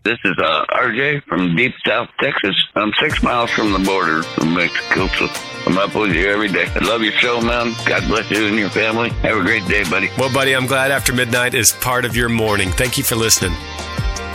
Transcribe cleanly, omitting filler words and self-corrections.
This is RJ from deep South Texas. I'm 6 miles from the border from Mexico, so I'm up with you every day. I love your show, man. God bless you and your family. Have a great day, buddy. Well, buddy, I'm glad After Midnight is part of your morning. Thank you for listening.